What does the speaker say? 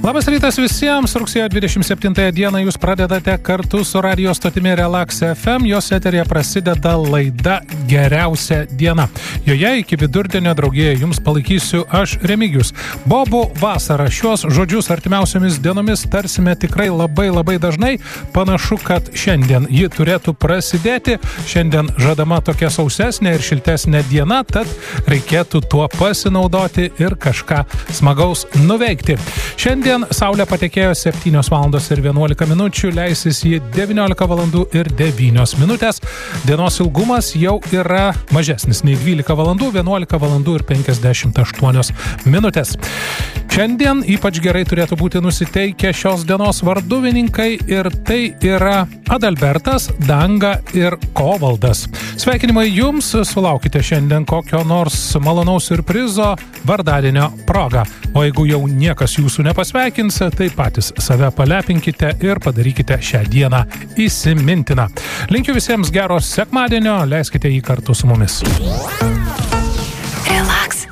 Labas rytas visiems, rugsėjo 27 dieną jūs pradedate kartu su radio stotimi Relax FM, jos eterija prasideda laida Geriausia diena. Joje iki vidurdienio draugėje jums palaikysiu aš, Remigijus. Bobų vasara, šios žodžius artimiausiomis dienomis tarsime tikrai labai dažnai. Panašu, kad šiandien ji turėtų prasidėti. Šiandien žadama tokia sausesnė ir šiltesnė diena, tad reikėtų tuo pasinaudoti ir kažką smagaus nuveikti. Šiandien saulė patekėjo 7 valandos ir 11 minučių, leisis į 19 valandų ir 9 minutės. Dienos ilgumas jau yra mažesnis nei 12 valandų, 11 valandų ir 58 minutės. Šiandien ypač gerai turėtų būti nusiteikę šios dienos varduvininkai ir tai yra Adalbertas, Danga ir Kovaldas. Sveikinimai jums, sulaukite šiandien kokio nors malonaus siurprizo vardadienio proga. O jeigu jau niekas jūsų nepasveikins, tai patys save palepinkite ir padarykite šią dieną įsimintiną. Linkiu visiems gero sekmadienio, leiskite jį kartu su mumis. Relax.